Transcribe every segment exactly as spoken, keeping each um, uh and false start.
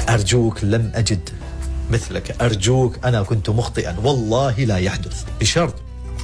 أرجوك لم أجد مثلك، أرجوك أنا كنت مخطئا، والله لا يحدث. بشرط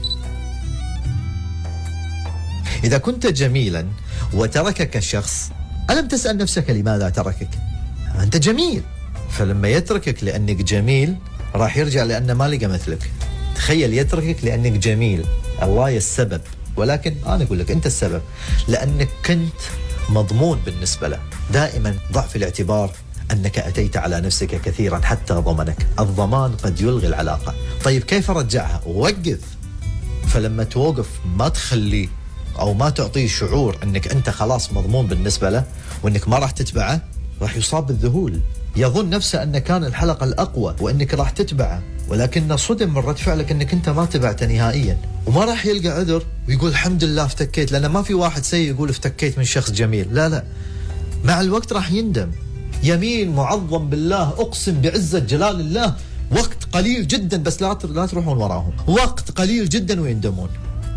إذا كنت جميلا وتركك الشخص، ألم تسأل نفسك لماذا تركك؟ أنت جميل، فلما يتركك لأنك جميل راح يرجع لأنه ما لقى مثلك. تخيل يتركك لأنك جميل، الله السبب، ولكن أنا أقول لك أنت السبب، لأنك كنت مضمون بالنسبة له. دائما ضع في الاعتبار أنك أتيت على نفسك كثيرا حتى ضمنك. الضمان قد يلغي العلاقة. طيب كيف رجعها؟ وقف. فلما توقف ما تخليه أو ما تعطيه شعور أنك أنت خلاص مضمون بالنسبة له وأنك ما راح تتبعه، راح يصاب بالذهول. يظن نفسه أنه كان الحلقة الأقوى وأنك راح تتبعه، ولكن صدم من رد فعلك أنك أنت ما تبعته نهائيا، وما راح يلقى عذر ويقول الحمد لله افتكيت. لأن ما في واحد سيء يقول افتكيت من شخص جميل، لا لا، مع الوقت راح يندم. يمين معظم بالله، أقسم بعزة جلال الله، وقت قليل جدا بس لا لا تروحون وراهم، وقت قليل جدا ويندمون.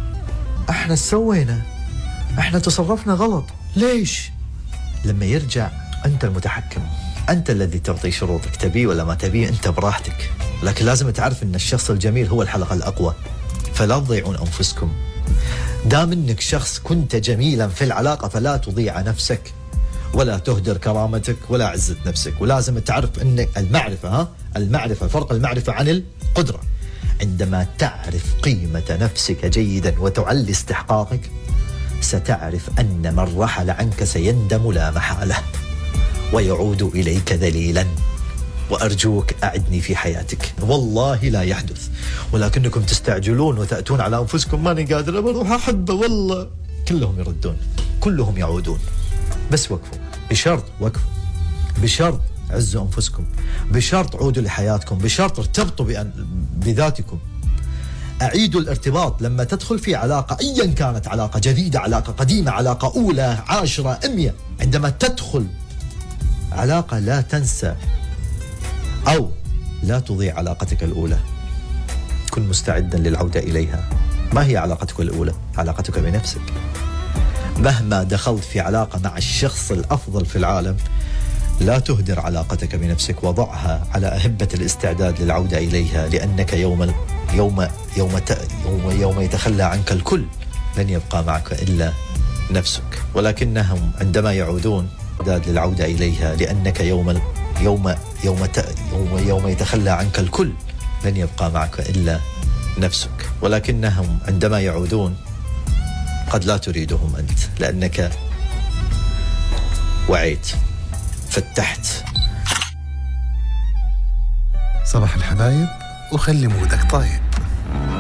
احنا سوينا، احنا تصرفنا غلط. ليش؟ لما يرجع أنت المتحكم، أنت الذي تعطي شروطك، تبيه ولا ما تبيه أنت براحتك، لكن لازم تعرف أن الشخص الجميل هو الحلقة الأقوى. فلا تضيعون أنفسكم. دام أنك شخص كنت جميلا في العلاقة فلا تضيع نفسك ولا تهدر كرامتك ولا عزة نفسك. ولازم تعرف أن المعرفة، ها المعرفة، فرق المعرفة عن القدرة. عندما تعرف قيمة نفسك جيدا وتعلي استحقاقك، ستعرف أن من رحل عنك سيندم لا محالة ويعود إليك ذليلا. وأرجوك أعدني في حياتك، والله لا يحدث. ولكنكم تستعجلون وتأتون على أنفسكم، ماني قادر بروح أحبه والله. كلهم يردون، كلهم يعودون. بس وقفوا، بشرط وقفوا، بشرط عزوا أنفسكم، بشرط عودوا لحياتكم، بشرط ارتبطوا بذاتكم. أعيدوا الارتباط. لما تدخل في علاقة أيا كانت، علاقة جديدة، علاقة قديمة، علاقة أولى، عاشرة، أمية، عندما تدخل علاقة لا تنسى أو لا تضيع علاقتك الأولى. كن مستعدا للعودة إليها. ما هي علاقتك الأولى؟ علاقتك بنفسك. مهما دخلت في علاقة مع الشخص الأفضل في العالم، لا تهدر علاقتك بنفسك، وضعها على أهبة الاستعداد للعودة إليها، لأنك يوم يوم يوم يوم, يوم يتخلى عنك الكل لن يبقى معك إلا نفسك. ولكنهم عندما يعودون استعداد للعودة إليها، لأنك يوم يوم يوم يوم يوم يتخلى عنك الكل لن يبقى معك إلا نفسك. ولكنهم عندما يعودون قد لا تريدهم أنت، لأنك وعيت، فتحت. صباح الحبايب وخلي مودك طايب.